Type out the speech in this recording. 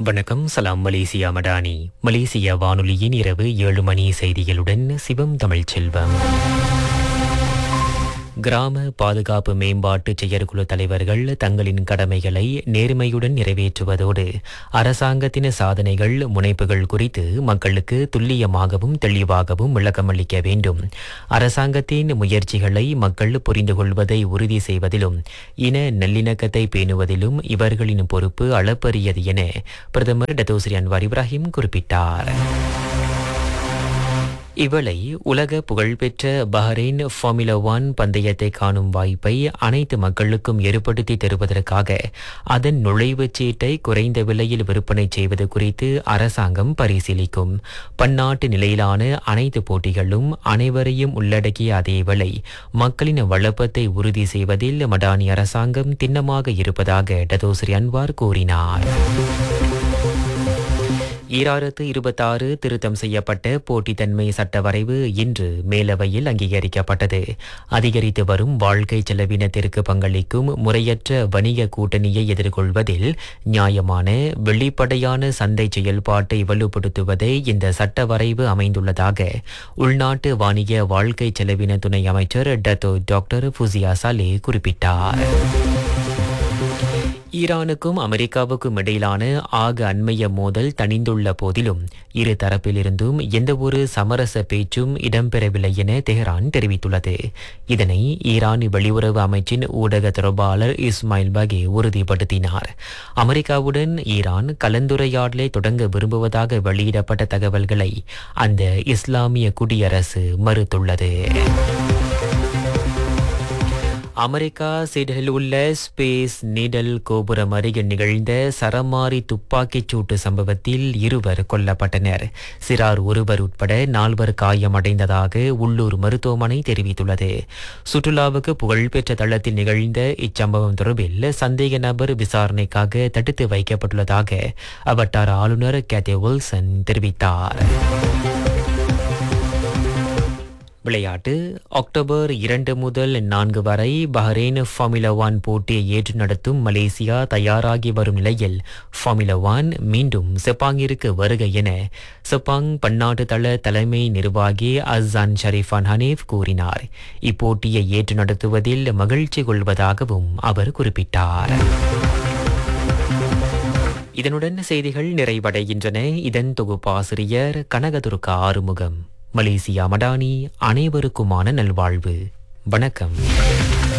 வணக்கம். சலாம் மலேசியா மடானி. மலேசிய வானொலியின் இரவு 7 மணி செய்திகளுடன் சிவம் தமிழ்ச்செல்வம். கிராம பாதுகாப்பு மேம்பாட்டு செயற்குழு தலைவர்கள் தங்களின் கடமைகளை நேர்மையுடன் நிறைவேற்றுவதோடு அரசாங்கத்தின் சாதனைகள் முனைப்புகள் குறித்து மக்களுக்கு துல்லியமாகவும் தெளிவாகவும் விளக்கமளிக்க வேண்டும். அரசாங்கத்தின் முயற்சிகளை மக்கள் புரிந்து கொள்வதை உறுதி செய்வதிலும் இன நல்லிணக்கத்தை பேணுவதிலும் இவர்களின் பொறுப்பு அளப்பரியது என பிரதமர் டத்தோஸ்ரீ அன்வார் இப்ராஹிம் குறிப்பிட்டார். இவளை உலக புகழ்பெற்ற பஹ்ரைன் ஃபார்முலா 1 பந்தயத்தை காணும் வாய்ப்பை அனைத்து மக்களுக்கும் ஏற்படுத்தி தருவதற்காக அதன் நுழைவுச் சீட்டை குறைந்த விலையில் விற்பனை செய்வது குறித்து அரசாங்கம் பரிசீலிக்கும். பன்னாட்டு நிலையிலான அனைத்து போட்டிகளும் அனைவரையும் உள்ளடக்கிய அதேவேளை மக்களின் வளப்பத்தை உறுதி செய்வதில் மடானி அரசாங்கம் திண்ணமாக இருப்பதாக டத்தோஸ்ரீ அன்வார் கூறினார். 2026 திருத்தம் செய்யப்பட்ட போட்டித்தன்மை சட்ட வரைவு இன்று மேலவையில் அங்கீகரிக்கப்பட்டது. அதிகரித்து வரும் வாழ்க்கை செலவினத்திற்கு பங்களிக்கும் முறையற்ற வணிக கூட்டணியை எதிர்கொள்வதில் நியாயமான வெளிப்படையான சந்தை செயல்பாட்டை வலுப்படுத்துவதே இந்த சட்ட வரைவு அமைந்துள்ளதாக உள்நாட்டு வாணிக வாழ்க்கை செலவின துணை அமைச்சர் டத்தோ டாக்டர் ஃபுசியா சாலே குறிப்பிட்டார். ஈரானுக்கும் அமெரிக்காவுக்கும் இடையிலான ஆக அண்மைய மோதல் தணிந்துள்ள போதிலும் இரு தரப்பிலிருந்தும் எந்தவொரு சமரச பேச்சும் இடம்பெறவில்லை என தெஹ்ரான் தெரிவித்துள்ளது. இதனை ஈரான் வெளியுறவு அமைச்சின் ஊடக தொடர்பாளர் இஸ்மாயில் பகே உறுதிப்படுத்தினார். அமெரிக்காவுடன் ஈரான் கலந்துரையாடலை தொடங்க விரும்புவதாக வெளியிடப்பட்ட தகவல்களை அந்த இஸ்லாமிய குடியரசு மறுத்துள்ளது. அமெரிக்கா சிட்னியில் உள்ள ஸ்பேஸ் நீடல் கோபுரம் அருகே நிகழ்ந்த சரமாரி துப்பாக்கிச் சூட்டு சம்பவத்தில் 2 கொல்லப்பட்டனர். சிறார் ஒருவர் உட்பட 4 காயமடைந்ததாக உள்ளூர் மருத்துவமனை தெரிவித்துள்ளது. சுற்றுலாவுக்கு புகழ்பெற்ற தளத்தில் நிகழ்ந்த இச்சம்பவம் தொடர்பில் சந்தேக நபர் விசாரணைக்காக தடுத்து வைக்கப்பட்டுள்ளதாக அவட்டார ஆளுநர் கேத்தே வில்சன் தெரிவித்தார். விளையாட்டு. அக்டோபர் 2 முதல் 4 வரை பஹ்ரைன் ஃபார்முலா 1 போட்டியை ஏற்று நடத்தும் மலேசியா தயாராகி வரும் நிலையில் ஃபார்முலா 1 மீண்டும் செப்பாங்கிற்கு வருக என செப்பாங் பன்னாட்டு தள தலைமை நிர்வாகி அஸ்ஸான் ஷரீஃபான் ஹனீஃப் கூறினார். இப்போட்டியை ஏற்று நடத்துவதில் மகிழ்ச்சி கொள்வதாகவும் அவர் குறிப்பிட்டார். இதனுடன் செய்திகள் நிறைவடைகின்றன. இதன் தொகுப்பாசிரியர் கனகதுர்கா ஆறுமுகம். மலேசியா மடானி. அனைவருக்குமான நல்வாழ்வு. வணக்கம்.